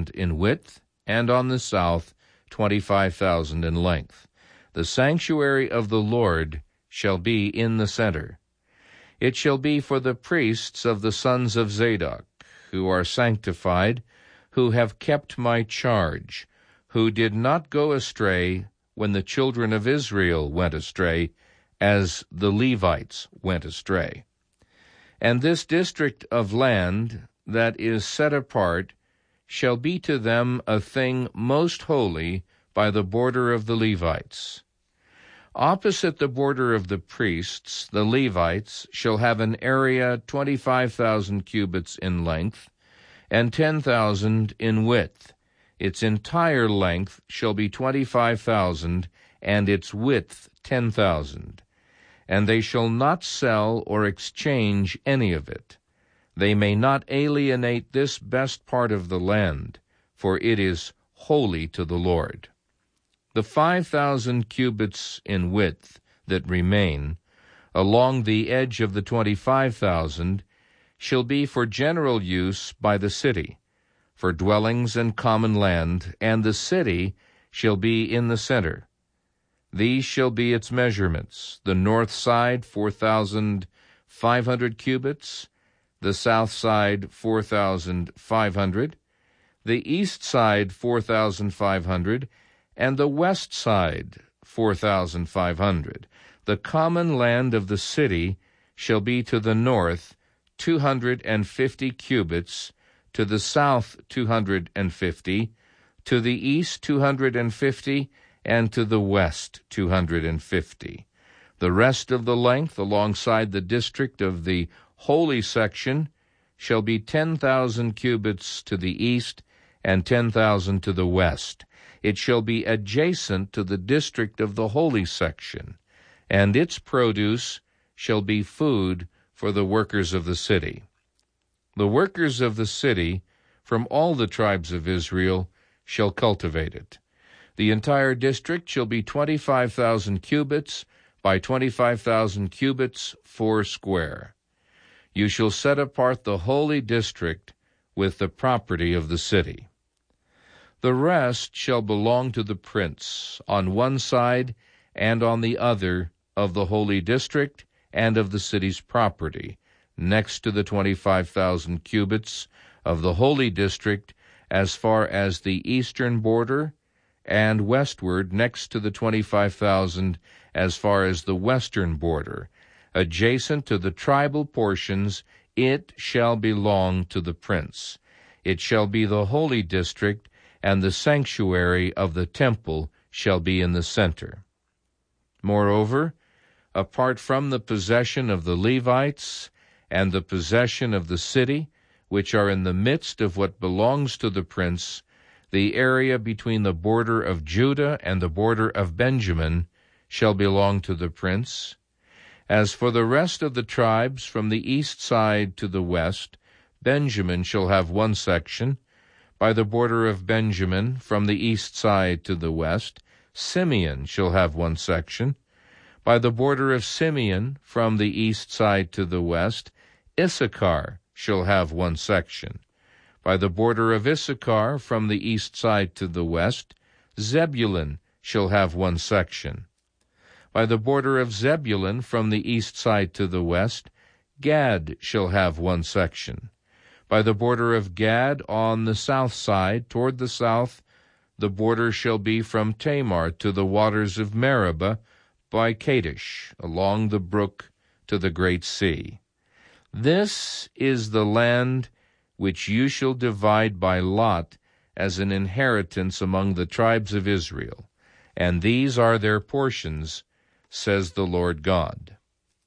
25,000 in width, and on the south 25,000 in length. The sanctuary of the Lord shall be in the center. It shall be for the priests of the sons of Zadok, who are sanctified, who have kept my charge, who did not go astray when the children of Israel went astray, as the Levites went astray. And this district of land that is set apart shall be to them a thing most holy by the border of the Levites. Opposite the border of the priests, the Levites shall have an area 25,000 cubits in length, and 10,000 in width. Its entire length shall be 25,000, and its width 10,000. And they shall not sell or exchange any of it. They may not alienate this best part of the land, for it is holy to the Lord. The 5,000 cubits in width that remain, along the edge of the 25,000, shall be for general use by the city, for dwellings and common land, and the city shall be in the center. These shall be its measurements: the north side 4,500 cubits, the south side 4,500, the east side 4,500, and the west side 4,500. The common land of the city shall be to the north 250 cubits, to the south 250, to the east 250, and to the west 250. The rest of the length alongside the district of the holy section shall be 10,000 cubits to the east and 10,000 to the west. It shall be adjacent to the district of the holy section, and its produce shall be food for the workers of the city. The workers of the city from all the tribes of Israel shall cultivate it. The entire district shall be 25,000 cubits by 25,000 cubits 4 square. You shall set apart the holy district with the property of the city. The rest shall belong to the prince on one side and on the other of the holy district and of the city's property, next to the 25,000 cubits of the holy district as far as the eastern border, and westward next to the 25,000 as far as the western border. Adjacent to the tribal portions, it shall belong to the prince. It shall be the holy district, and the sanctuary of the temple shall be in the center. Moreover, apart from the possession of the Levites and the possession of the city, which are in the midst of what belongs to the prince, the area between the border of Judah and the border of Benjamin shall belong to the prince. As for the rest of the tribes from the east side to the west, Benjamin shall have one section. By the border of Benjamin, from the east side to the west, Simeon shall have one section. By the border of Simeon, from the east side to the west, Issachar shall have one section. By the border of Issachar, from the east side to the west, Zebulun shall have one section. By the border of Zebulun, from the east side to the west, Gad shall have one section. By the border of Gad on the south side, toward the south, the border shall be from Tamar to the waters of Meribah by Kadesh, along the brook to the great sea. This is the land which you shall divide by lot as an inheritance among the tribes of Israel, and these are their portions, says the Lord God.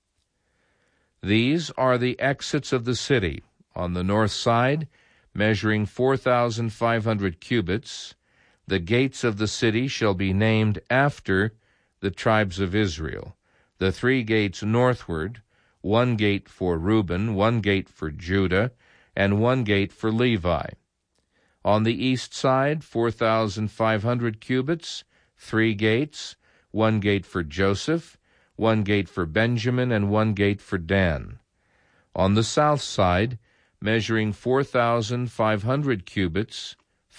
These are the exits of the city. On the north side, measuring 4,500 cubits, the gates of the city shall be named after the tribes of Israel. The 3 gates northward, 1 gate for Reuben, 1 gate for Judah, and 1 gate for Levi. On the east side, 4,500 cubits, 3 gates, 1 gate for Joseph, 1 gate for Benjamin, and 1 gate for Dan. On the south side, measuring 4,500 cubits,